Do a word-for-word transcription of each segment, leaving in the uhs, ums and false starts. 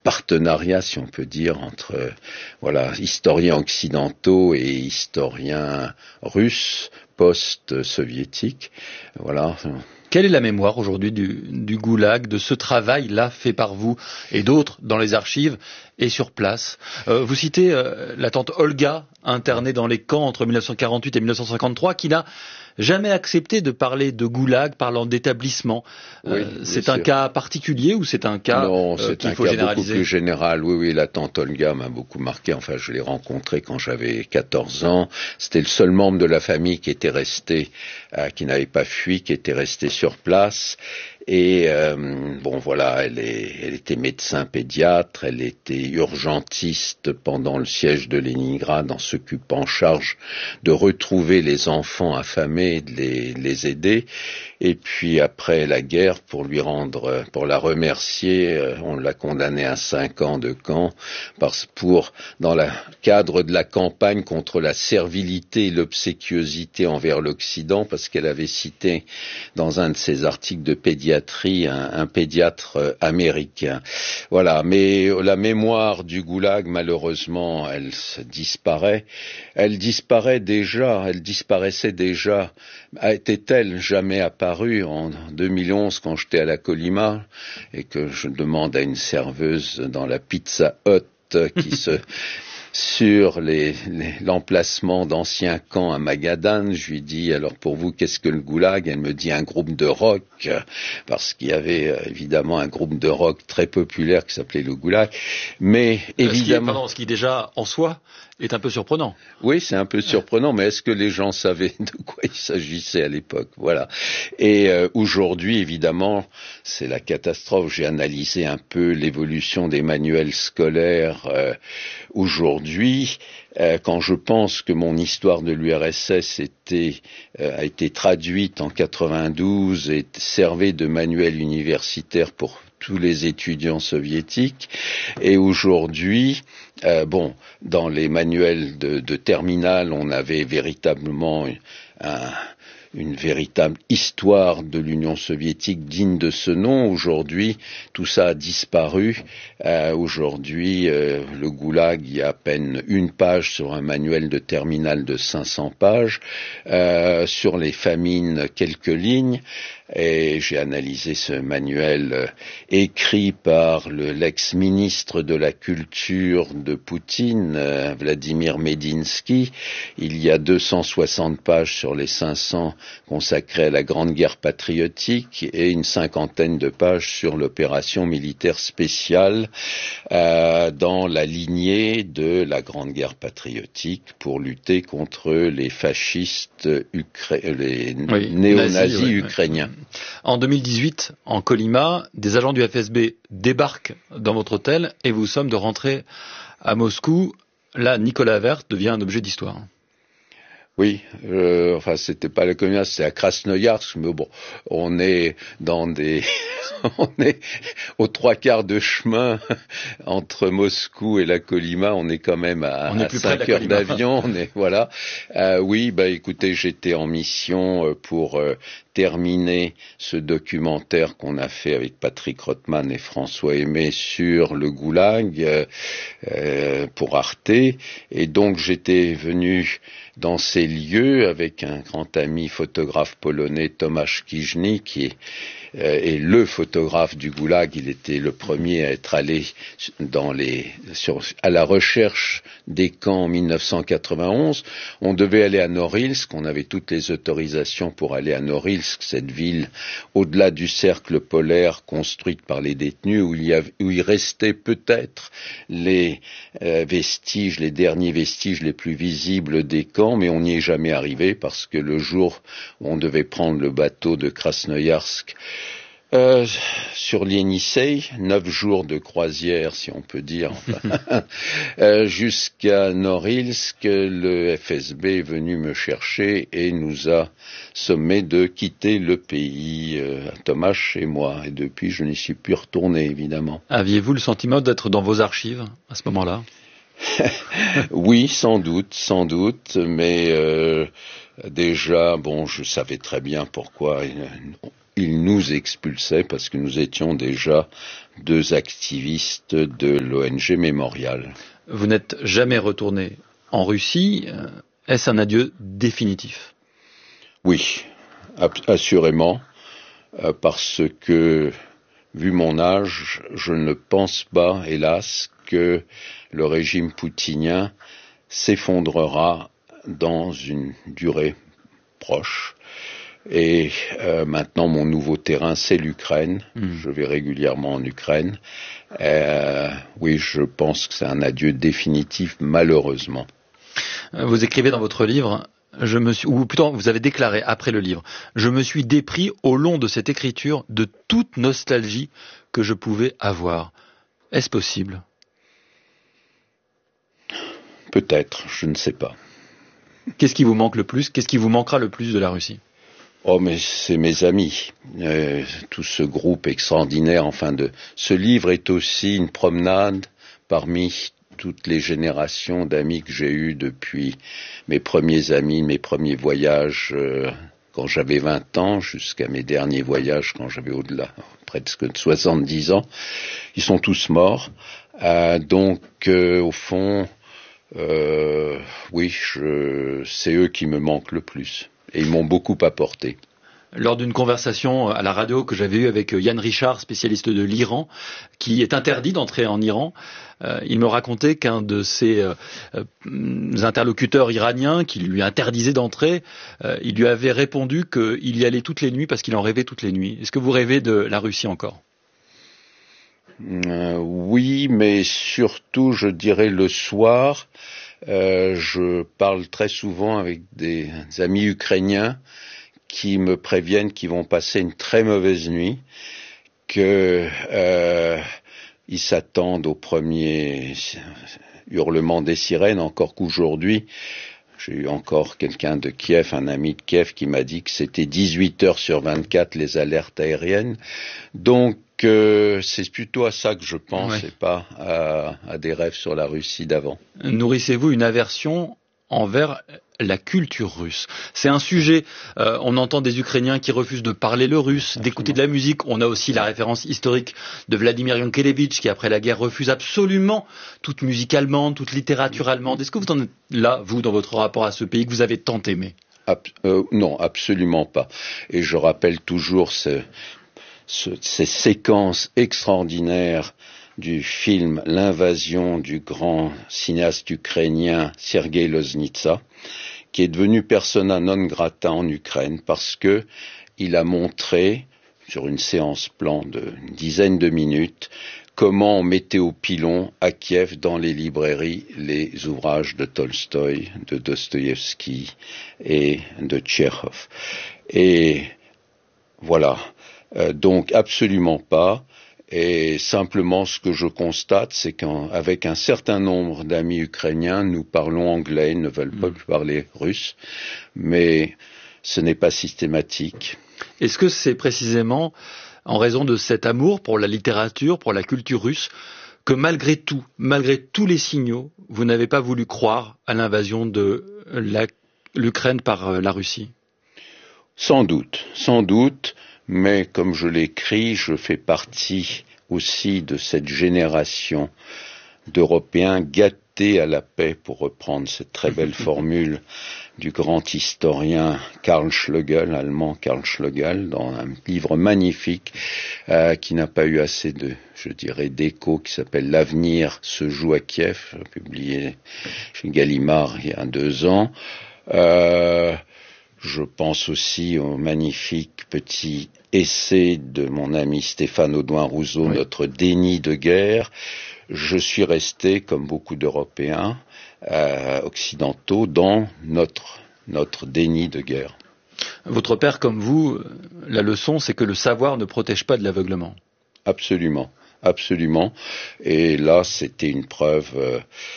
partenariat, si on peut dire, entre euh, voilà, historiens occidentaux et historiens russes post-soviétiques. Voilà. Quelle est la mémoire aujourd'hui du, du goulag, de ce travail-là fait par vous et d'autres dans les archives et sur place? euh, Vous citez euh, la tante Olga, internée dans les camps entre mille neuf cent quarante-huit et mille neuf cent cinquante-trois, qui n'a jamais accepté de parler de goulag, parlant d'établissement. Euh, Oui, c'est un cas particulier ou c'est un cas Non, euh, c'est qu'il un faut cas généraliser? beaucoup plus général. Oui, oui, la tante Olga m'a beaucoup marqué. Enfin, je l'ai rencontrée quand j'avais quatorze ans. C'était le seul membre de la famille qui était resté, euh, qui n'avait pas fui, qui était resté sur place. Et euh, bon, voilà, elle, est, elle était médecin pédiatre, elle était urgentiste pendant le siège de Léningrad, en s'occupant en charge de retrouver les enfants affamés et de les, les aider. Et puis après la guerre, pour lui rendre, pour la remercier, on l'a condamnée à cinq ans de camp, parce pour dans le cadre de la campagne contre la servilité et l'obséquiosité envers l'Occident, parce qu'elle avait cité dans un de ses articles de pédiatrie un, un pédiatre euh, américain. Voilà, mais la mémoire du goulag, malheureusement, elle disparaît. Elle disparaît déjà, elle disparaissait déjà. Était-elle jamais apparue en deux mille onze quand j'étais à la Colima et que je demande à une serveuse dans la Pizza Hut qui se sur les, les, l'emplacement d'anciens camps à Magadan, je lui dis, alors pour vous, qu'est-ce que le goulag? Elle me dit un groupe de rock, parce qu'il y avait euh, évidemment un groupe de rock très populaire qui s'appelait le goulag, mais évidemment... Ce qui, est, pardon, ce qui déjà, en soi, est un peu surprenant. Oui, c'est un peu surprenant, mais est-ce que les gens savaient de quoi il s'agissait à l'époque? Voilà. Et euh, aujourd'hui, évidemment, c'est la catastrophe. J'ai analysé un peu l'évolution des manuels scolaires euh, aujourd'hui. Euh, quand je pense que mon histoire de l'U R S S était, euh, a été traduite en quatre-vingt-douze et servait de manuel universitaire pour tous les étudiants soviétiques, et aujourd'hui, euh, bon, dans les manuels de, de terminale, on avait véritablement un, une véritable histoire de l'Union soviétique digne de ce nom. Aujourd'hui, tout ça a disparu. Euh, aujourd'hui, euh, le goulag, il y a à peine une page sur un manuel de terminale de cinq cents pages. Euh, sur les famines, quelques lignes. Et j'ai analysé ce manuel euh, écrit par le, l'ex-ministre de la Culture de Poutine, euh, Vladimir Medinsky. Il y a deux cent soixante pages sur les cinq cents consacrées à la Grande Guerre patriotique et une cinquantaine de pages sur l'opération militaire spéciale euh, dans la lignée de la Grande Guerre patriotique pour lutter contre les fascistes, ukra- les oui, néo-nazis nazis, oui, ukrainiens. Oui. En deux mille dix-huit, en Colima, des agents du F S B débarquent dans votre hôtel et vous sommes de rentrer à Moscou. Là, Nicolas Vert devient un objet d'histoire. Oui, euh, enfin c'était pas la Colima, c'est à Krasnoïarsk, mais bon, on est dans des, on est aux trois quarts de chemin entre Moscou et la Colima, on est quand même à, à cinq heures d'avion, on est voilà. Euh, oui, bah écoutez, j'étais en mission pour euh, terminer ce documentaire qu'on a fait avec Patrick Rothman et François Aimé sur le goulag euh, euh, pour Arte, et donc j'étais venu dans ces lieux avec un grand ami photographe polonais, Tomasz Kijny, qui est, euh, est le photographe du goulag. Il était le premier à être allé dans les, sur, à la recherche des camps en mille neuf cent quatre-vingt-onze. On devait aller à Norilsk, on avait toutes les autorisations pour aller à Norilsk, cette ville au-delà du cercle polaire construite par les détenus, où il, y avait, où il restait peut-être les euh, vestiges, les derniers vestiges les plus visibles des camps, mais on n'y est jamais arrivé parce que le jour où on devait prendre le bateau de Krasnoïarsk euh, sur l'Ienisseï, neuf jours de croisière si on peut dire, enfin, euh, jusqu'à Norilsk, le F S B est venu me chercher et nous a sommé de quitter le pays, euh, Thomas et moi, et depuis je n'y suis plus retourné évidemment. Aviez-vous le sentiment d'être dans vos archives à ce moment-là? Oui, sans doute, sans doute, mais euh, déjà, bon, je savais très bien pourquoi il nous expulsait parce que nous étions déjà deux activistes de l'O N G Mémorial. Vous n'êtes jamais retourné en Russie. Est-ce un adieu définitif? Oui, assurément, parce que, vu mon âge, je ne pense pas, hélas, que le régime poutinien s'effondrera dans une durée proche. Et euh, maintenant, mon nouveau terrain, c'est l'Ukraine. Mmh. Je vais régulièrement en Ukraine. Euh, oui, je pense que c'est un adieu définitif, malheureusement. Vous écrivez dans votre livre, je me suis, ou plutôt, vous avez déclaré après le livre, je me suis dépris au long de cette écriture de toute nostalgie que je pouvais avoir. Est-ce possible? Peut-être, je ne sais pas. Qu'est-ce qui vous manque le plus? Qu'est-ce qui vous manquera le plus de la Russie? Oh, mais c'est mes amis, euh, tout ce groupe extraordinaire. Enfin, de ce livre est aussi une promenade parmi toutes les générations d'amis que j'ai eues depuis mes premiers amis, mes premiers voyages euh, quand j'avais vingt ans, jusqu'à mes derniers voyages quand j'avais au-delà, presque de soixante-dix ans. Ils sont tous morts. Euh, donc, euh, au fond, euh, oui, je, c'est eux qui me manquent le plus. Et ils m'ont beaucoup apporté. Lors d'une conversation à la radio que j'avais eue avec Yann Richard, spécialiste de l'Iran, qui est interdit d'entrer en Iran, euh, il me racontait qu'un de ses euh, euh, interlocuteurs iraniens, qui lui interdisait d'entrer, euh, il lui avait répondu qu'il y allait toutes les nuits parce qu'il en rêvait toutes les nuits. Est-ce que vous rêvez de la Russie encore? euh, Oui, mais surtout, je dirais le soir. Euh, je parle très souvent avec des amis ukrainiens qui me préviennent qu'ils vont passer une très mauvaise nuit, que euh, ils s'attendent au premier hurlement des sirènes, encore qu'aujourd'hui, j'ai eu encore quelqu'un de Kiev, un ami de Kiev, qui m'a dit que c'était dix-huit heures sur vingt-quatre les alertes aériennes. Donc euh, c'est plutôt à ça que je pense, ouais. Et pas à, à des rêves sur la Russie d'avant. Nourrissez-vous une aversion envers la culture russe? C'est un sujet, euh, on entend des Ukrainiens qui refusent de parler le russe, d'écouter de la musique. On a aussi la référence historique de Vladimir Yankelevitch qui, après la guerre, refuse absolument toute musique allemande, toute littérature allemande. Est-ce que vous en êtes là, vous, dans votre rapport à ce pays que vous avez tant aimé? Ab- euh, Non, absolument pas. Et je rappelle toujours ce, ce, ces séquences extraordinaires du film L'invasion du grand cinéaste ukrainien Sergueï Loznitsa, qui est devenu persona non grata en Ukraine parce que il a montré, sur une séance plan de une dizaine de minutes, comment on mettait au pilon à Kiev, dans les librairies, les ouvrages de Tolstoï, de Dostoïevski et de Tchekhov. Et voilà. Euh, donc absolument pas. Et simplement, ce que je constate, c'est qu'avec un certain nombre d'amis ukrainiens, nous parlons anglais, ils ne veulent pas plus parler russe, mais ce n'est pas systématique. Est-ce que c'est précisément en raison de cet amour pour la littérature, pour la culture russe, que malgré tout, malgré tous les signaux, vous n'avez pas voulu croire à l'invasion de la, l'Ukraine par la Russie? Sans doute, sans doute. Mais comme je l'écris, je fais partie aussi de cette génération d'Européens gâtés à la paix, pour reprendre cette très belle formule du grand historien Karl Schlegel, allemand Karl Schlegel, dans un livre magnifique euh, qui n'a pas eu assez de, je dirais, d'écho, qui s'appelle L'avenir se joue à Kiev, publié chez Gallimard il y a deux ans. Euh, Je pense aussi au magnifique petit essai de mon ami Stéphane Audouin-Rousseau, oui. Notre déni de guerre. Je suis resté, comme beaucoup d'Européens euh, occidentaux, dans notre, notre déni de guerre. Votre père, comme vous, la leçon, c'est que le savoir ne protège pas de l'aveuglement. Absolument, absolument. Et là, c'était une preuve euh,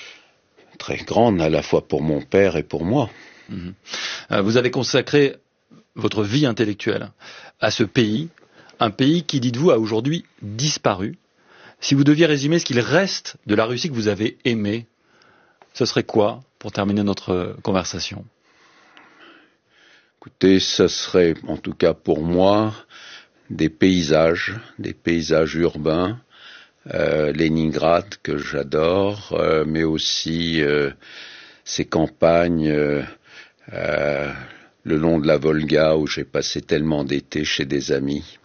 très grande, à la fois pour mon père et pour moi. Mmh. Vous avez consacré votre vie intellectuelle à ce pays, un pays qui, dites-vous, a aujourd'hui disparu. Si vous deviez résumer ce qu'il reste de la Russie que vous avez aimée, ce serait quoi, pour terminer notre conversation? Écoutez, ce serait, en tout cas pour moi, des paysages, des paysages urbains, euh, Leningrad que j'adore, euh, mais aussi euh, ces campagnes euh, euh, le long de la Volga où j'ai passé tellement d'été chez des amis.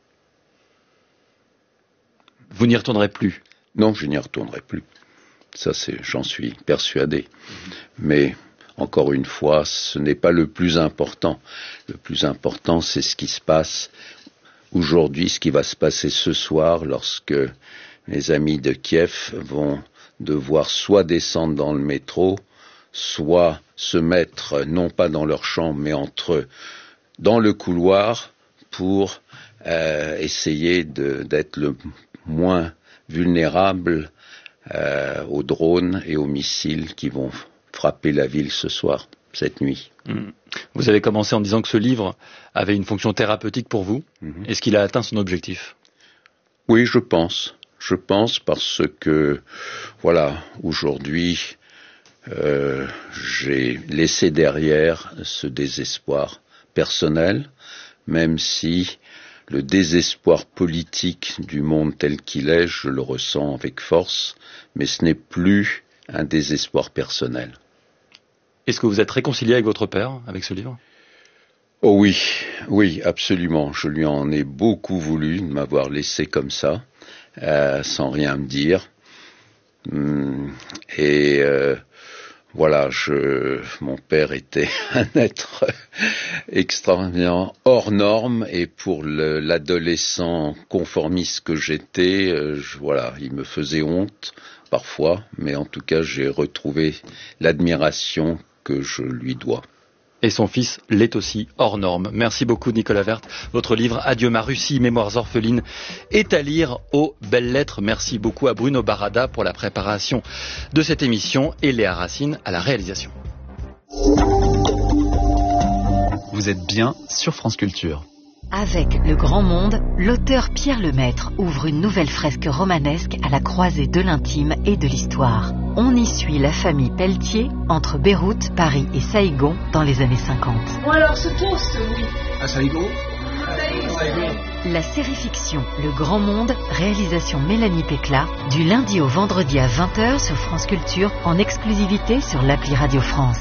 Vous n'y retournerez plus? Non, je n'y retournerai plus. Ça, c'est, j'en suis persuadé. Mmh. Mais encore une fois, ce n'est pas le plus important. Le plus important, c'est ce qui se passe aujourd'hui, ce qui va se passer ce soir, lorsque mes amis de Kiev vont devoir soit descendre dans le métro, soit se mettre, non pas dans leur chambre, mais entre eux, dans le couloir, pour euh, essayer de, d'être le moins vulnérable euh, aux drones et aux missiles qui vont frapper la ville ce soir, cette nuit. Mmh. Vous avez commencé en disant que ce livre avait une fonction thérapeutique pour vous. Mmh. Est-ce qu'il a atteint son objectif? Oui, je pense. Je pense parce que, voilà, aujourd'hui, euh, j'ai laissé derrière ce désespoir personnel, même si le désespoir politique du monde tel qu'il est, je le ressens avec force, mais ce n'est plus un désespoir personnel. Est-ce que vous êtes réconcilié avec votre père, avec ce livre? Oh oui, oui, absolument. Je lui en ai beaucoup voulu de m'avoir laissé comme ça, euh, sans rien me dire. Hum, et euh, voilà, je, mon père était un être extraordinairement hors norme, et pour le, l'adolescent conformiste que j'étais, euh, je, voilà, il me faisait honte parfois, mais en tout cas, j'ai retrouvé l'admiration que je lui dois. Et son fils l'est aussi, hors norme. Merci beaucoup Nicolas Werth. Votre livre Adieu ma Russie, Mémoires orphelines est à lire aux belles lettres. Merci beaucoup à Bruno Barada pour la préparation de cette émission et Léa Racine à la réalisation. Vous êtes bien sur France Culture. Avec Le Grand Monde, l'auteur Pierre Lemaître ouvre une nouvelle fresque romanesque à la croisée de l'intime et de l'histoire. On y suit la famille Pelletier entre Beyrouth, Paris et Saïgon dans les années cinquante. Bon alors ce toast, oui. À Saïgon. La série fiction Le Grand Monde, réalisation Mélanie Pécla, du lundi au vendredi à vingt heures sur France Culture, en exclusivité sur l'appli Radio France.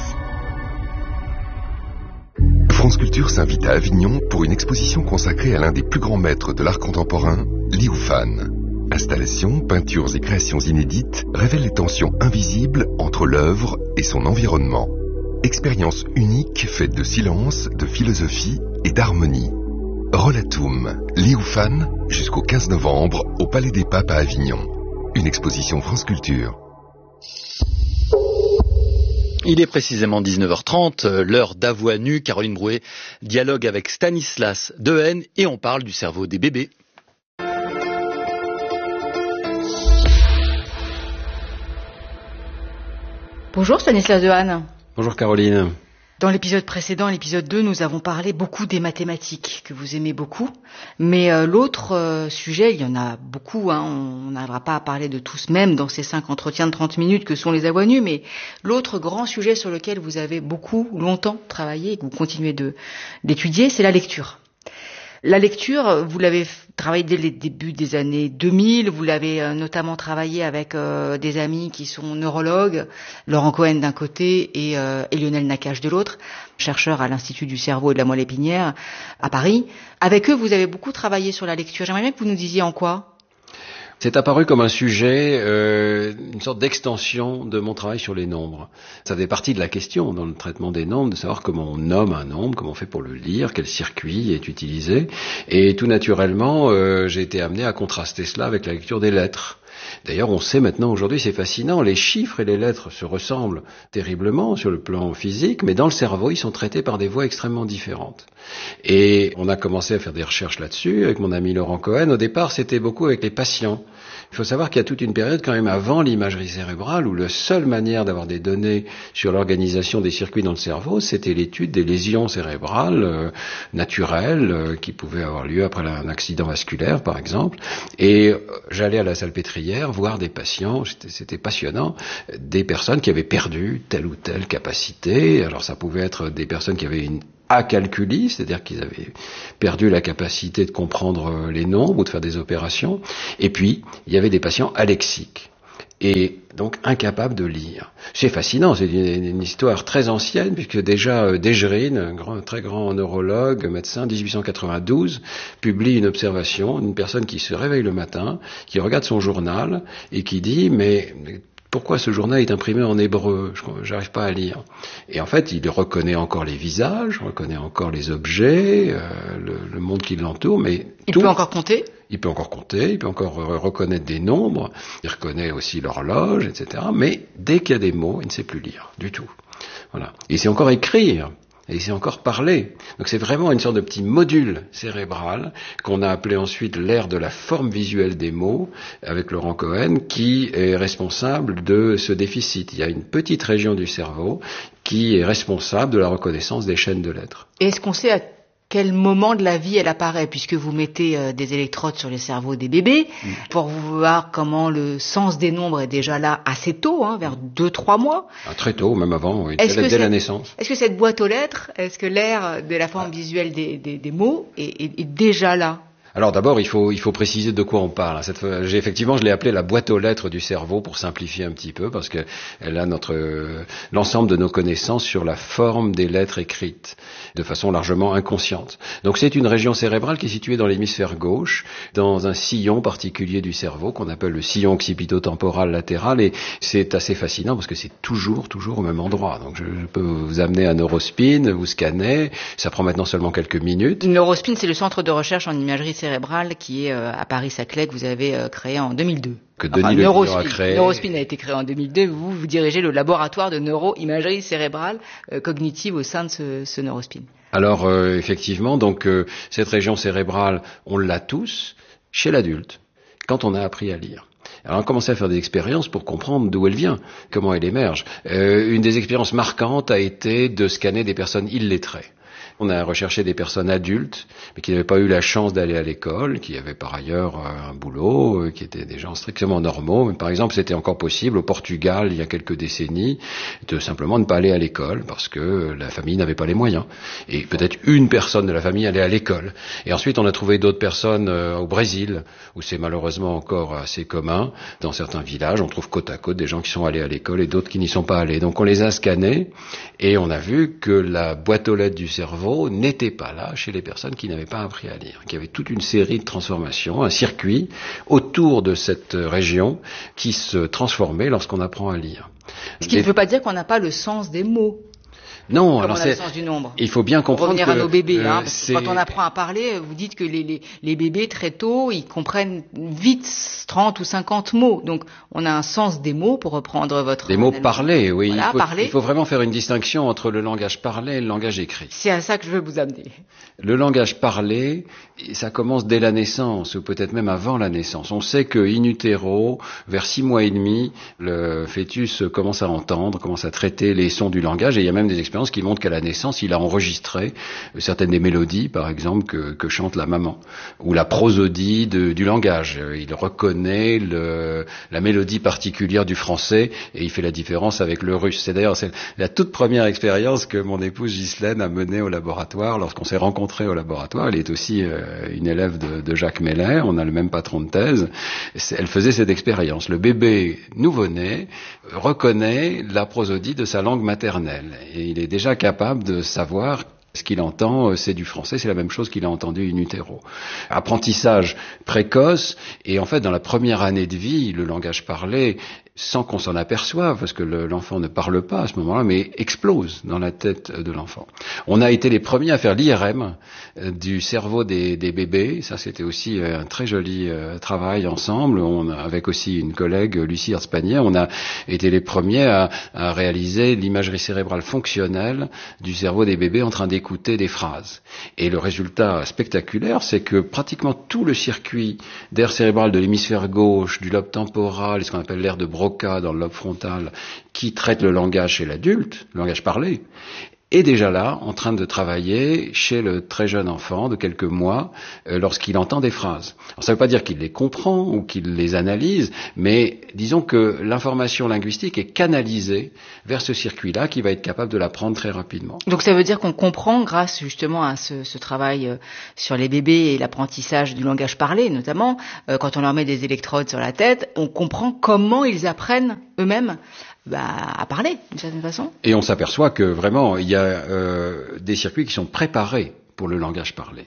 France Culture s'invite à Avignon pour une exposition consacrée à l'un des plus grands maîtres de l'art contemporain, Liu Fan. Installations, peintures et créations inédites révèlent les tensions invisibles entre l'œuvre et son environnement. Expérience unique faite de silence, de philosophie et d'harmonie. Relatum, Liu Fan, jusqu'au quinze novembre au Palais des Papes à Avignon. Une exposition France Culture. Il est précisément dix-neuf heures trente, l'heure d'À Voix nue. Caroline Brouet dialogue avec Stanislas Dehaene et on parle du cerveau des bébés. Bonjour Stanislas Dehaene. Bonjour Caroline. Dans l'épisode précédent, l'épisode deux, nous avons parlé beaucoup des mathématiques, que vous aimez beaucoup. Mais euh, l'autre euh, sujet, il y en a beaucoup, hein, on n'arrivera pas à parler de tous, même dans ces cinq entretiens de trente minutes que sont les À Voix nues, mais l'autre grand sujet sur lequel vous avez beaucoup, longtemps travaillé et que vous continuez de, d'étudier, c'est la lecture. La lecture, vous l'avez travaillé dès les débuts des années deux mille, vous l'avez euh, notamment travaillé avec euh, des amis qui sont neurologues, Laurent Cohen d'un côté et, euh, et Lionel Nakache de l'autre, chercheurs à l'Institut du cerveau et de la moelle épinière à Paris. Avec eux, vous avez beaucoup travaillé sur la lecture. J'aimerais bien que vous nous disiez en quoi. C'est apparu comme un sujet, euh, une sorte d'extension de mon travail sur les nombres. Ça fait partie de la question dans le traitement des nombres, de savoir comment on nomme un nombre, comment on fait pour le lire, quel circuit est utilisé. Et tout naturellement, euh, j'ai été amené à contraster cela avec la lecture des lettres. D'ailleurs, on sait maintenant aujourd'hui, c'est fascinant, les chiffres et les lettres se ressemblent terriblement sur le plan physique, mais dans le cerveau, ils sont traités par des voies extrêmement différentes. Et on a commencé à faire des recherches là-dessus avec mon ami Laurent Cohen. Au départ, c'était beaucoup avec les patients. Il faut savoir qu'il y a toute une période quand même avant l'imagerie cérébrale où la seule manière d'avoir des données sur l'organisation des circuits dans le cerveau, c'était l'étude des lésions cérébrales euh, naturelles euh, qui pouvaient avoir lieu après un accident vasculaire par exemple. Et euh, j'allais à la Salpêtrière voir des patients, c'était, c'était passionnant, des personnes qui avaient perdu telle ou telle capacité. Alors ça pouvait être des personnes qui avaient une acalculis, c'est-à-dire qu'ils avaient perdu la capacité de comprendre les nombres ou de faire des opérations. Et puis, il y avait des patients alexiques, et donc incapables de lire. C'est fascinant, c'est une, une histoire très ancienne, puisque déjà euh, Dejerine, un grand, très grand neurologue, médecin, dix-huit cent quatre-vingt-douze, publie une observation d'une personne qui se réveille le matin, qui regarde son journal et qui dit « mais pourquoi ce journal est imprimé en hébreu ? Je n'arrive pas à lire. » Et en fait, il reconnaît encore les visages, reconnaît encore les objets, euh, le, le monde qui l'entoure, mais il tout, peut encore compter. Il peut encore compter, il peut encore reconnaître des nombres, il reconnaît aussi l'horloge, et cetera. Mais dès qu'il y a des mots, il ne sait plus lire du tout. Voilà. Et il sait encore écrire. Et il sait encore parler. Donc c'est vraiment une sorte de petit module cérébral qu'on a appelé ensuite l'aire de la forme visuelle des mots, avec Laurent Cohen, qui est responsable de ce déficit. Il y a une petite région du cerveau qui est responsable de la reconnaissance des chaînes de lettres. Et est-ce qu'on sait à quel moment de la vie elle apparaît, puisque vous mettez euh, des électrodes sur les cerveaux des bébés, mmh. pour voir comment le sens des nombres est déjà là assez tôt, hein, vers deux trois mois. Ah, très tôt, même avant, oui, dès, dès cette, la naissance. Est-ce que cette boîte aux lettres, est-ce que l'aire de la forme ah. visuelle des, des, des mots est, est, est déjà là ? Alors d'abord, il faut, il faut préciser de quoi on parle. Cette fois, j'ai, effectivement, je l'ai appelée la boîte aux lettres du cerveau pour simplifier un petit peu, parce que elle a notre, euh, l'ensemble de nos connaissances sur la forme des lettres écrites, de façon largement inconsciente. Donc c'est une région cérébrale qui est située dans l'hémisphère gauche, dans un sillon particulier du cerveau qu'on appelle le sillon occipito-temporal latéral, et c'est assez fascinant parce que c'est toujours, toujours au même endroit. Donc je, je peux vous amener à Neurospin, vous scanner, ça prend maintenant seulement quelques minutes. Neurospin, c'est le centre de recherche en imagerie cérébrale qui est euh, à Paris-Saclay, que vous avez euh, créé en deux mille deux. Que Denis enfin, Le Neurospin, a créé. Neurospin a été créé en deux mille deux. Vous, vous dirigez le laboratoire de neuroimagerie cérébrale euh, cognitive au sein de ce, ce Neurospin. Alors, euh, effectivement, donc euh, cette région cérébrale, on l'a tous chez l'adulte, quand on a appris à lire. Alors on a commencé à faire des expériences pour comprendre d'où elle vient, comment elle émerge. Euh, une des expériences marquantes a été de scanner des personnes illettrées. On a recherché des personnes adultes, mais qui n'avaient pas eu la chance d'aller à l'école, qui avaient par ailleurs un boulot, qui étaient des gens strictement normaux. Mais par exemple, c'était encore possible au Portugal, il y a quelques décennies, de simplement ne pas aller à l'école, parce que la famille n'avait pas les moyens. Et peut-être une personne de la famille allait à l'école. Et ensuite, on a trouvé d'autres personnes euh, au Brésil, où c'est malheureusement encore assez commun. Dans certains villages, on trouve côte à côte des gens qui sont allés à l'école et d'autres qui n'y sont pas allés. Donc on les a scannés, et on a vu que la boîte aux lettres du cerveau n'était pas là chez les personnes qui n'avaient pas appris à lire, qu'il y avait toute une série de transformations, un circuit autour de cette région qui se transformait lorsqu'on apprend à lire. Ce qui ne veut pas dire qu'on n'a pas le sens des mots. Non, Comme alors on a c'est. Le sens du nombre. Il faut bien comprendre. Pour revenir que, à nos bébés, euh, hein, parce que quand on apprend à parler, vous dites que les, les, les bébés très tôt, ils comprennent vite trente ou cinquante mots. Donc, on a un sens des mots pour reprendre votre. Des mots parlés, oui. Voilà, il, faut, parler. il faut vraiment faire une distinction entre le langage parlé et le langage écrit. C'est à ça que je veux vous amener. Le langage parlé, ça commence dès la naissance, ou peut-être même avant la naissance. On sait que in utero, vers six mois et demi, le fœtus commence à entendre, commence à traiter les sons du langage, et il y a même des expériences qui montrent qu'à la naissance, il a enregistré certaines des mélodies, par exemple, que, que chante la maman, ou la prosodie de, du langage. Il reconnaît le, la mélodie particulière du français, et il fait la différence avec le russe. C'est d'ailleurs c'est la toute première expérience que mon épouse Ghislaine a menée au laboratoire, lorsqu'on s'est rencontrés au laboratoire. Elle est aussi euh, une élève de, de Jacques Meller, on a le même patron de thèse. Elle faisait cette expérience. Le bébé nouveau-né reconnaît la prosodie de sa langue maternelle, et il est déjà capable de savoir ce qu'il entend, c'est du français, c'est la même chose qu'il a entendu in utero. Apprentissage précoce, et en fait, dans la première année de vie, le langage parlé, sans qu'on s'en aperçoive, parce que le, l'enfant ne parle pas à ce moment-là, mais explose dans la tête de l'enfant. On a été les premiers à faire l'I R M du cerveau des, des bébés. Ça, c'était aussi un très joli euh, travail ensemble. On, avec aussi une collègue, Lucie Herzpanier, on a été les premiers à, à réaliser l'imagerie cérébrale fonctionnelle du cerveau des bébés en train d'écouter des phrases. Et le résultat spectaculaire, c'est que pratiquement tout le circuit d'aire cérébrale de l'hémisphère gauche, du lobe temporal, ce qu'on appelle l'aire de Broca dans le lobe frontal, qui traite le langage chez l'adulte, le langage parlé, est déjà là, en train de travailler chez le très jeune enfant de quelques mois, euh, lorsqu'il entend des phrases. Alors, ça ne veut pas dire qu'il les comprend ou qu'il les analyse, mais disons que l'information linguistique est canalisée vers ce circuit-là qui va être capable de l'apprendre très rapidement. Donc ça veut dire qu'on comprend, grâce justement à ce, ce travail euh, sur les bébés et l'apprentissage du langage parlé, notamment, euh, quand on leur met des électrodes sur la tête, on comprend comment ils apprennent eux-mêmes bah, à parler, d'une certaine façon. Et on s'aperçoit que vraiment, il y a euh, des circuits qui sont préparés pour le langage parlé.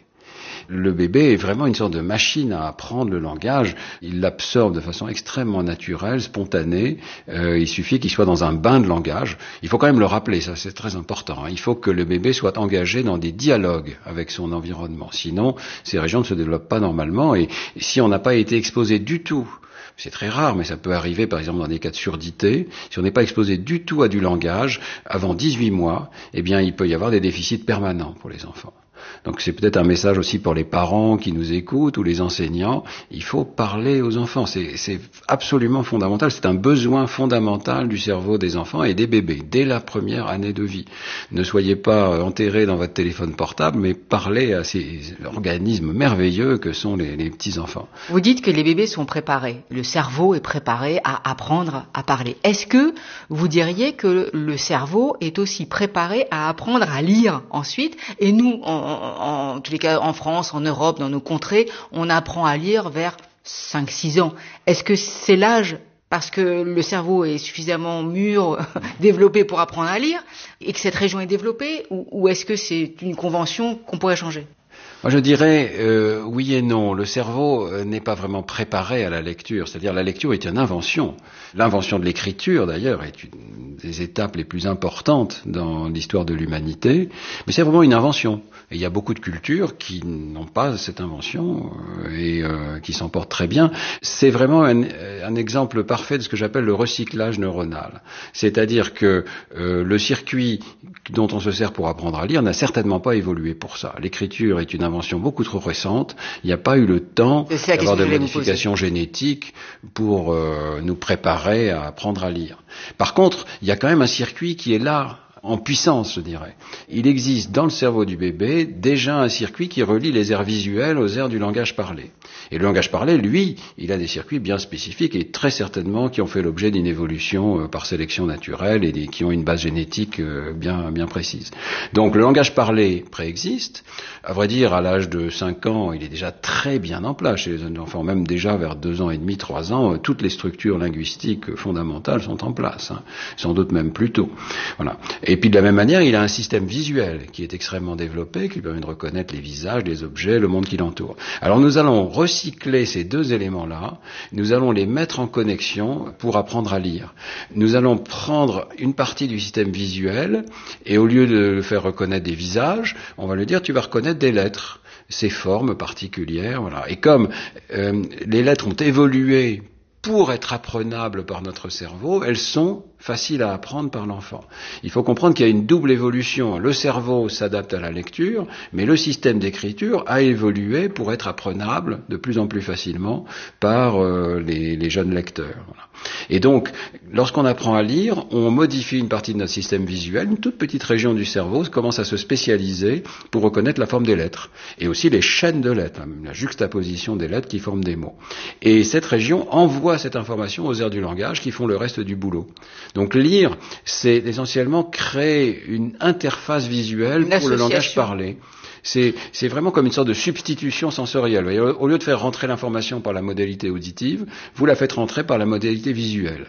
Le bébé est vraiment une sorte de machine à apprendre le langage. Il l'absorbe de façon extrêmement naturelle, spontanée. Euh, il suffit qu'il soit dans un bain de langage. Il faut quand même le rappeler, ça c'est très important. Hein. Il faut que le bébé soit engagé dans des dialogues avec son environnement. Sinon, ces régions ne se développent pas normalement. Et si on n'a pas été exposé du tout, c'est très rare, mais ça peut arriver par exemple dans des cas de surdité, si on n'est pas exposé du tout à du langage, avant dix-huit mois, eh bien il peut y avoir des déficits permanents pour les enfants. Donc c'est peut-être un message aussi pour les parents qui nous écoutent ou les enseignants. Il faut parler aux enfants. C'est, c'est absolument fondamental. C'est un besoin fondamental du cerveau des enfants et des bébés dès la première année de vie. Ne soyez pas enterrés dans votre téléphone portable, mais parlez à ces organismes merveilleux que sont les, les petits enfants. Vous dites que les bébés sont préparés. Le cerveau est préparé à apprendre à parler. Est-ce que vous diriez que le cerveau est aussi préparé à apprendre à lire ensuite? Et nous, en En, en tous les cas, en France, en Europe, dans nos contrées, on apprend à lire vers cinq six ans. Est-ce que c'est l'âge parce que le cerveau est suffisamment mûr, développé pour apprendre à lire, et que cette région est développée, ou, ou est-ce que c'est une convention qu'on pourrait changer ? Moi, je dirais euh, oui et non. Le cerveau euh, n'est pas vraiment préparé à la lecture. C'est-à-dire, la lecture est une invention. L'invention de l'écriture, d'ailleurs, est une des étapes les plus importantes dans l'histoire de l'humanité. Mais c'est vraiment une invention. Et il y a beaucoup de cultures qui n'ont pas cette invention euh, et euh, qui s'en portent très bien. C'est vraiment un, un exemple parfait de ce que j'appelle le recyclage neuronal. C'est-à-dire que euh, le circuit dont on se sert pour apprendre à lire n'a certainement pas évolué pour ça. L'écriture est une invention beaucoup trop récente. Il n'y a pas eu le temps d'avoir de modifications génétiques pour euh, nous préparer à apprendre à lire. Par contre, il y a quand même un circuit qui est là, en puissance, je dirais. Il existe dans le cerveau du bébé déjà un circuit qui relie les aires visuelles aux aires du langage parlé. Et le langage parlé, lui, il a des circuits bien spécifiques et très certainement qui ont fait l'objet d'une évolution euh, par sélection naturelle et des, qui ont une base génétique euh, bien, bien précise. Donc le langage parlé préexiste. À vrai dire, à l'âge de cinq ans, il est déjà très bien en place chez les jeunes enfants. Même déjà vers deux ans et demi, trois ans, euh, toutes les structures linguistiques fondamentales sont en place. Hein, sans doute même plus tôt. Voilà. Et puis de la même manière, il a un système visuel qui est extrêmement développé, qui permet de reconnaître les visages, les objets, le monde qui l'entoure. Alors nous allons recycler ces deux éléments-là, nous allons les mettre en connexion pour apprendre à lire. Nous allons prendre une partie du système visuel et au lieu de le faire reconnaître des visages, on va lui dire tu vas reconnaître des lettres, ces formes particulières. Voilà. Et comme euh, les lettres ont évolué pour être apprenables par notre cerveau, elles sont faciles à apprendre par l'enfant. Il faut comprendre qu'il y a une double évolution. Le cerveau s'adapte à la lecture, mais le système d'écriture a évolué pour être apprenable de plus en plus facilement par euh, les, les jeunes lecteurs. Voilà. Et donc, lorsqu'on apprend à lire, on modifie une partie de notre système visuel, une toute petite région du cerveau commence à se spécialiser pour reconnaître la forme des lettres, et aussi les chaînes de lettres, la juxtaposition des lettres qui forment des mots. Et cette région envoie cette information aux aires du langage qui font le reste du boulot. Donc lire, c'est essentiellement créer une interface visuelle une pour le langage parlé. C'est, c'est vraiment comme une sorte de substitution sensorielle. Vous voyez, au lieu de faire rentrer l'information par la modalité auditive, vous la faites rentrer par la modalité visuelle.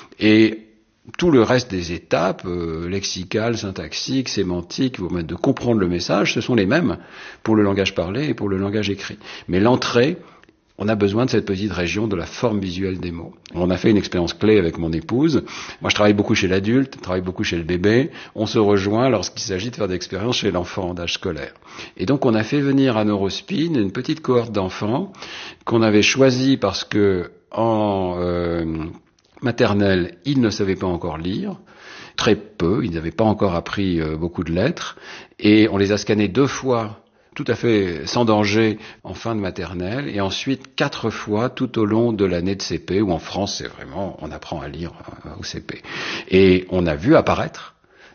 Et tout le reste des étapes, euh, lexicales, syntaxiques, sémantiques, vous permettent de comprendre le message, ce sont les mêmes pour le langage parlé et pour le langage écrit. Mais l'entrée, on a besoin de cette petite région de la forme visuelle des mots. On a fait une expérience clé avec mon épouse. Moi, je travaille beaucoup chez l'adulte, je travaille beaucoup chez le bébé. On se rejoint lorsqu'il s'agit de faire des expériences chez l'enfant d'âge scolaire. Et donc, on a fait venir à Neurospin une petite cohorte d'enfants qu'on avait choisi parce que en euh, maternelle, ils ne savaient pas encore lire. Très peu, ils n'avaient pas encore appris euh, beaucoup de lettres. Et on les a scannés deux fois tout à fait sans danger en fin de maternelle, et ensuite quatre fois tout au long de l'année de C P, où en France, c'est vraiment, on apprend à lire au C P. Et on a vu apparaître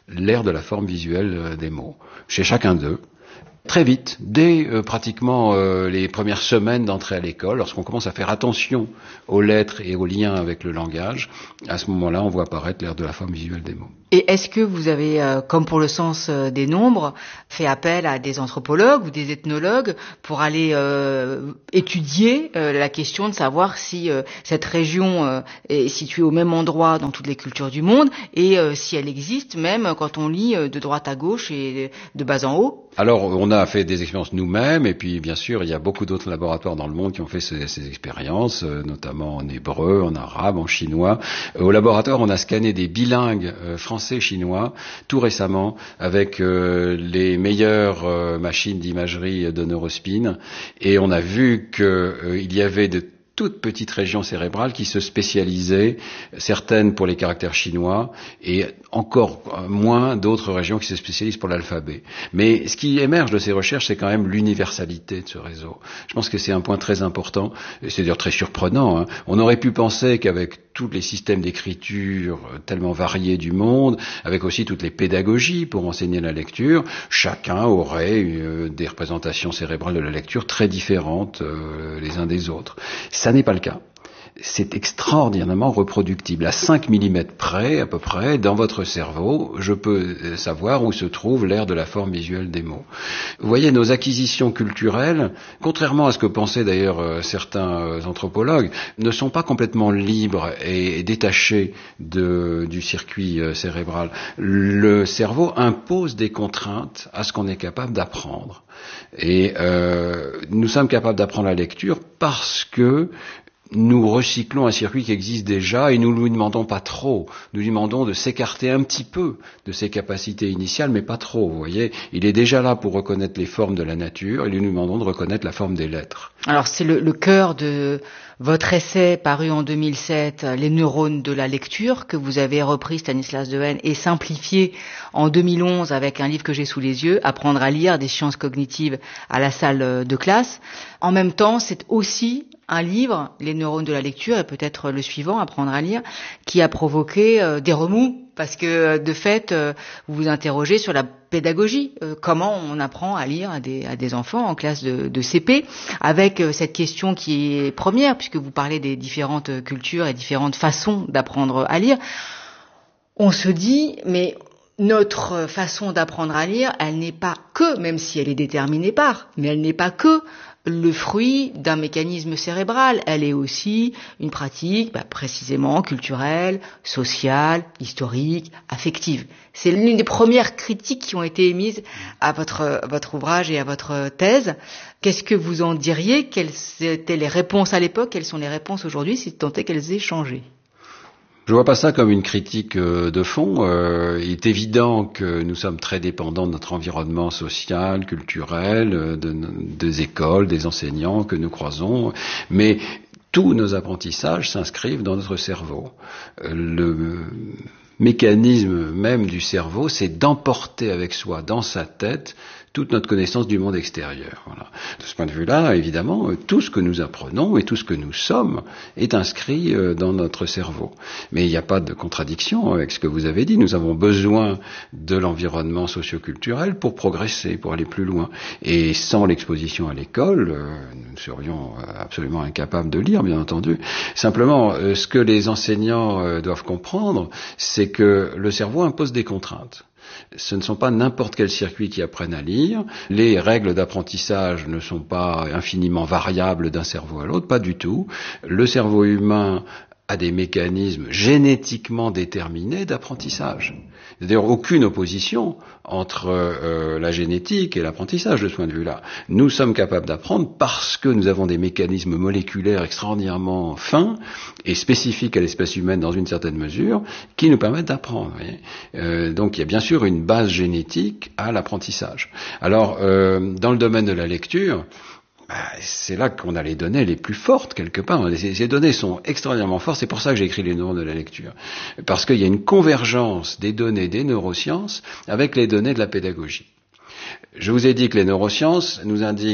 l'aire de la forme visuelle des mots, chez chacun d'eux. Très vite, dès euh, pratiquement euh, les premières semaines d'entrée à l'école, lorsqu'on commence à faire attention aux lettres et aux liens avec le langage, à ce moment-là, on voit apparaître l'aire de la forme visuelle des mots. Et est-ce que vous avez, euh, comme pour le sens euh, des nombres, fait appel à des anthropologues ou des ethnologues pour aller euh, étudier euh, la question de savoir si euh, cette région euh, est située au même endroit dans toutes les cultures du monde et euh, si elle existe même quand on lit euh, de droite à gauche et de bas en haut? Alors, on a fait des expériences nous-mêmes, et puis bien sûr, il y a beaucoup d'autres laboratoires dans le monde qui ont fait ces, ces expériences, euh, notamment en hébreu, en arabe, en chinois. Euh, au laboratoire, on a scanné des bilingues euh, français-chinois tout récemment avec euh, les meilleures euh, machines d'imagerie de Neurospin, et on a vu qu'il euh, y avait de toutes petites régions cérébrales qui se spécialisaient, certaines pour les caractères chinois et encore moins d'autres régions qui se spécialisent pour l'alphabet. Mais ce qui émerge de ces recherches, c'est quand même l'universalité de ce réseau. Je pense que c'est un point très important, et c'est d'ailleurs très surprenant, hein. On aurait pu penser qu'avec tous les systèmes d'écriture tellement variés du monde, avec aussi toutes les pédagogies pour enseigner la lecture, chacun aurait euh, des représentations cérébrales de la lecture très différentes euh, les uns des autres. Ça n'est pas le cas. C'est extraordinairement reproductible. À cinq millimètres près, à peu près, dans votre cerveau, je peux savoir où se trouve l'aire de la forme visuelle des mots. Vous voyez, nos acquisitions culturelles, contrairement à ce que pensaient d'ailleurs certains anthropologues, ne sont pas complètement libres et détachées de, du circuit cérébral. Le cerveau impose des contraintes à ce qu'on est capable d'apprendre. Et euh, nous sommes capables d'apprendre la lecture parce que nous recyclons un circuit qui existe déjà et nous ne lui demandons pas trop. Nous lui demandons de s'écarter un petit peu de ses capacités initiales, mais pas trop, vous voyez. Il est déjà là pour reconnaître les formes de la nature et nous lui demandons de reconnaître la forme des lettres. Alors c'est le, le cœur de votre essai paru en deux mille sept, Les neurones de la lecture, que vous avez repris, Stanislas Dehaene, et simplifié en deux mille onze avec un livre que j'ai sous les yeux, Apprendre à lire, des sciences cognitives à la salle de classe. En même temps, c'est aussi un livre, Les neurones de la lecture, et peut-être le suivant, Apprendre à lire, qui a provoqué euh, des remous, parce que de fait, euh, vous vous interrogez sur la pédagogie, euh, comment on apprend à lire à des, à des enfants en classe de, de C P, avec euh, cette question qui est première, puisque vous parlez des différentes cultures et différentes façons d'apprendre à lire. On se dit, mais notre façon d'apprendre à lire, elle n'est pas que, même si elle est déterminée par, mais elle n'est pas que le fruit d'un mécanisme cérébral. Elle est aussi une pratique bah, précisément culturelle, sociale, historique, affective. C'est l'une des premières critiques qui ont été émises à votre, votre ouvrage et à votre thèse. Qu'est-ce que vous en diriez? Quelles étaient les réponses à l'époque? Quelles sont les réponses aujourd'hui, si tant est qu'elles aient changé? Je vois pas ça comme une critique de fond. Euh, il est évident que nous sommes très dépendants de notre environnement social, culturel, de, des écoles, des enseignants que nous croisons, mais tous nos apprentissages s'inscrivent dans notre cerveau. Le mécanisme même du cerveau, c'est d'emporter avec soi dans sa tête toute notre connaissance du monde extérieur. Voilà. De ce point de vue-là, évidemment, tout ce que nous apprenons et tout ce que nous sommes est inscrit dans notre cerveau. Mais il n'y a pas de contradiction avec ce que vous avez dit. Nous avons besoin de l'environnement socioculturel pour progresser, pour aller plus loin. Et sans l'exposition à l'école, nous serions absolument incapables de lire, bien entendu. Simplement, ce que les enseignants doivent comprendre, c'est que le cerveau impose des contraintes. Ce ne sont pas n'importe quels circuits qui apprennent à lire. Les règles d'apprentissage ne sont pas infiniment variables d'un cerveau à l'autre, pas du tout. Le cerveau humain a des mécanismes génétiquement déterminés d'apprentissage. Il n'y a d'ailleurs aucune opposition entre euh, la génétique et l'apprentissage de ce point de vue-là. Nous sommes capables d'apprendre parce que nous avons des mécanismes moléculaires extraordinairement fins et spécifiques à l'espèce humaine dans une certaine mesure qui nous permettent d'apprendre. Euh, donc il y a bien sûr une base génétique à l'apprentissage. Alors, euh, dans le domaine de la lecture, c'est là qu'on a les données les plus fortes quelque part. Ces données sont extraordinairement fortes, c'est pour ça que j'ai écrit les neurones de la lecture. Parce qu'il y a une convergence des données des neurosciences avec les données de la pédagogie. Je vous ai dit que les neurosciences nous indiquent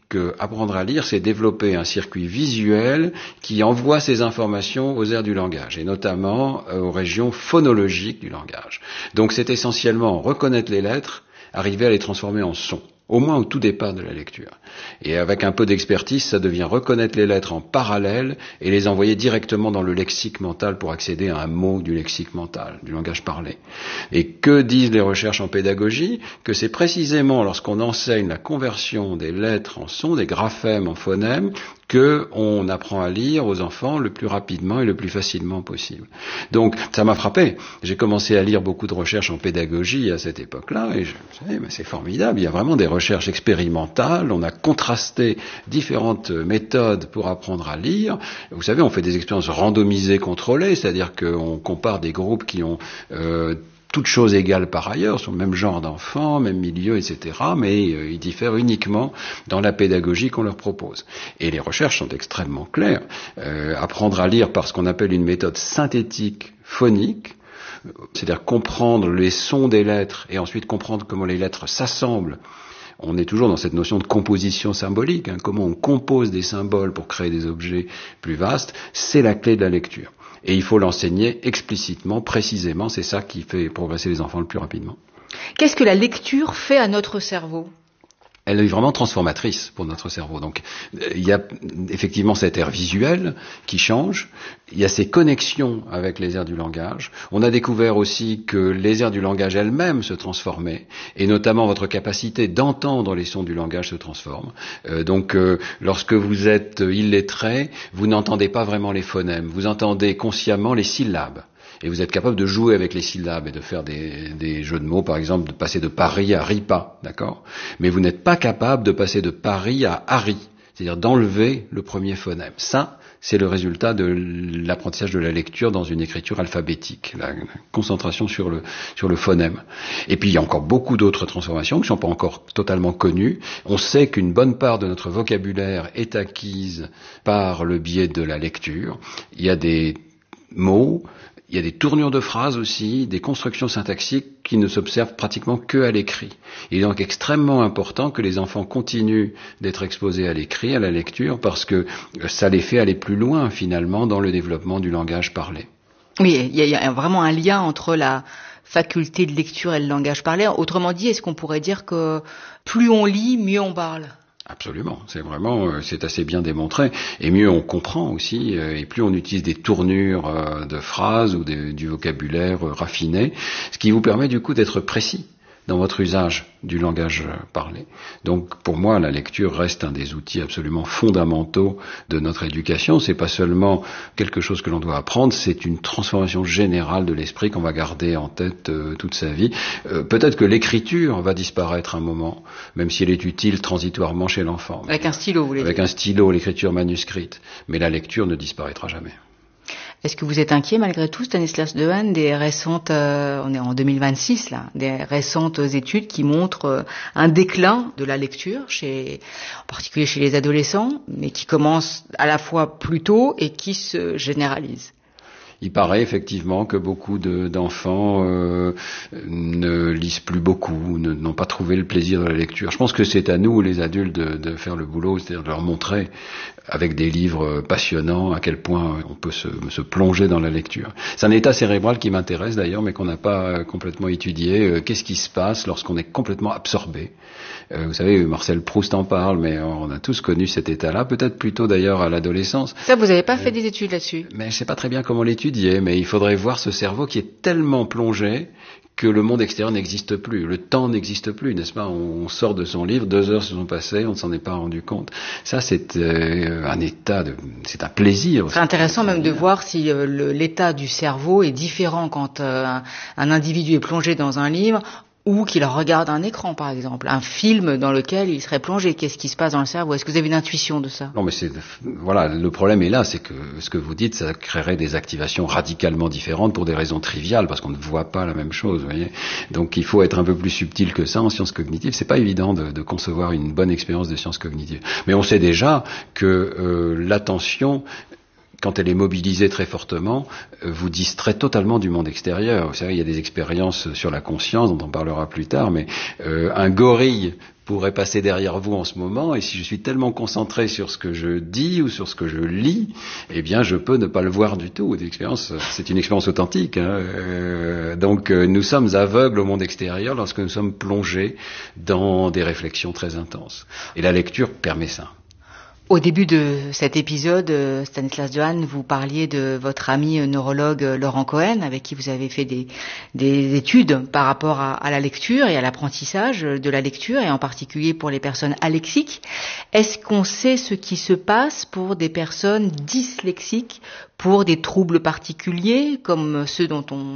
que apprendre à lire, c'est développer un circuit visuel qui envoie ces informations aux aires du langage, et notamment euh, aux régions phonologiques du langage. Donc c'est essentiellement reconnaître les lettres, arriver à les transformer en sons, au moins au tout départ de la lecture. Et avec un peu d'expertise, ça devient reconnaître les lettres en parallèle et les envoyer directement dans le lexique mental pour accéder à un mot du lexique mental, du langage parlé. Et que disent les recherches en pédagogie? Que c'est précisément lorsqu'on enseigne la conversion des lettres en sons, des graphèmes en phonèmes, que on apprend à lire aux enfants le plus rapidement et le plus facilement possible. Donc, ça m'a frappé. J'ai commencé à lire beaucoup de recherches en pédagogie à cette époque-là, et je me suis dit, c'est formidable, il y a vraiment des recherches expérimentales, on a contrasté différentes méthodes pour apprendre à lire. Vous savez, on fait des expériences randomisées contrôlées, c'est-à-dire qu'on compare des groupes qui ont euh, toutes choses égales par ailleurs, sont le même genre d'enfants, même milieu, et cetera, mais euh, ils diffèrent uniquement dans la pédagogie qu'on leur propose. Et les recherches sont extrêmement claires. Euh, apprendre à lire par ce qu'on appelle une méthode synthétique phonique, c'est-à-dire comprendre les sons des lettres et ensuite comprendre comment les lettres s'assemblent. On est toujours dans cette notion de composition symbolique, hein, comment on compose des symboles pour créer des objets plus vastes, c'est la clé de la lecture. Et il faut l'enseigner explicitement, précisément, c'est ça qui fait progresser les enfants le plus rapidement. Qu'est-ce que la lecture fait à notre cerveau ? Elle est vraiment transformatrice pour notre cerveau. Donc, il y a effectivement cette aire visuelle qui change. Il y a ces connexions avec les aires du langage. On a découvert aussi que les aires du langage elles-mêmes se transformaient, et notamment votre capacité d'entendre les sons du langage se transforme. Euh, donc, euh, lorsque vous êtes illettré, vous n'entendez pas vraiment les phonèmes. Vous entendez consciemment les syllabes. Et vous êtes capable de jouer avec les syllabes et de faire des, des jeux de mots, par exemple, de passer de Paris à Ripa, d'accord? Mais vous n'êtes pas capable de passer de Paris à Harry, c'est-à-dire d'enlever le premier phonème. Ça, c'est le résultat de l'apprentissage de la lecture dans une écriture alphabétique, la concentration sur le, sur le phonème. Et puis, il y a encore beaucoup d'autres transformations qui ne sont pas encore totalement connues. On sait qu'une bonne part de notre vocabulaire est acquise par le biais de la lecture. Il y a des mots, il y a des tournures de phrases aussi, des constructions syntaxiques qui ne s'observent pratiquement que à l'écrit. Il est donc extrêmement important que les enfants continuent d'être exposés à l'écrit, à la lecture, parce que ça les fait aller plus loin finalement dans le développement du langage parlé. Oui, il y a vraiment un lien entre la faculté de lecture et le langage parlé. Autrement dit, est-ce qu'on pourrait dire que plus on lit, mieux on parle ? Absolument, c'est vraiment, c'est assez bien démontré, et mieux on comprend aussi, et plus on utilise des tournures de phrases ou des, du vocabulaire raffiné, ce qui vous permet du coup d'être précis dans votre usage du langage parlé. Donc pour moi, la lecture reste un des outils absolument fondamentaux de notre éducation. C'est pas seulement quelque chose que l'on doit apprendre, c'est une transformation générale de l'esprit qu'on va garder en tête euh, toute sa vie. Euh, peut-être que l'écriture va disparaître un moment, même si elle est utile transitoirement chez l'enfant. Avec un stylo, vous voulez dire ? Avec un stylo, l'écriture manuscrite. Mais la lecture ne disparaîtra jamais. Est-ce que vous êtes inquiet malgré tout, Stanislas Dehaene, des récentes, euh, on est en deux mille vingt-six là, des récentes études qui montrent euh, un déclin de la lecture, chez, en particulier chez les adolescents, mais qui commence à la fois plus tôt et qui se généralise? Il paraît effectivement que beaucoup de, d'enfants euh, ne lisent plus beaucoup, ne, n'ont pas trouvé le plaisir de la lecture. Je pense que c'est à nous, les adultes, de, de faire le boulot, c'est-à-dire de leur montrer avec des livres passionnants à quel point on peut se, se plonger dans la lecture. C'est un état cérébral qui m'intéresse d'ailleurs, mais qu'on n'a pas complètement étudié. Qu'est-ce qui se passe lorsqu'on est complètement absorbé ? Euh, vous savez, Marcel Proust en parle, mais on a tous connu cet état-là, peut-être plutôt d'ailleurs à l'adolescence. Ça, vous n'avez pas euh, fait des études là-dessus ? Mais je ne sais pas très bien comment l'étudier, mais il faudrait voir ce cerveau qui est tellement plongé que le monde extérieur n'existe plus, le temps n'existe plus, n'est-ce pas ? On sort de son livre, deux heures se sont passées, on ne s'en est pas rendu compte. Ça, c'est euh, un état, de, c'est un plaisir. C'est intéressant même de voir si euh, le, l'état du cerveau est différent quand euh, un, un individu est plongé dans un livre ou qu'il regarde un écran, par exemple, un film dans lequel il serait plongé. Qu'est-ce qui se passe dans le cerveau ? Est-ce que vous avez une intuition de ça ? Non, mais c'est voilà, le problème est là, c'est que ce que vous dites, ça créerait des activations radicalement différentes pour des raisons triviales, parce qu'on ne voit pas la même chose, vous voyez. Donc, il faut être un peu plus subtil que ça en sciences cognitives. C'est pas évident de, de concevoir une bonne expérience de sciences cognitives. Mais on sait déjà que euh, l'attention quand elle est mobilisée très fortement, vous distrait totalement du monde extérieur. Vous savez, il y a des expériences sur la conscience, dont on parlera plus tard, mais euh, un gorille pourrait passer derrière vous en ce moment, et si je suis tellement concentré sur ce que je dis ou sur ce que je lis, eh bien je peux ne pas le voir du tout. L'expérience, c'est une expérience authentique. Hein. Euh, donc euh, nous sommes aveugles au monde extérieur lorsque nous sommes plongés dans des réflexions très intenses. Et la lecture permet ça. Au début de cet épisode, Stanislas Dehaene, vous parliez de votre ami neurologue Laurent Cohen, avec qui vous avez fait des, des études par rapport à, à la lecture et à l'apprentissage de la lecture, et en particulier pour les personnes aléxiques. Est-ce qu'on sait ce qui se passe pour des personnes dyslexiques, pour des troubles particuliers, comme ceux dont on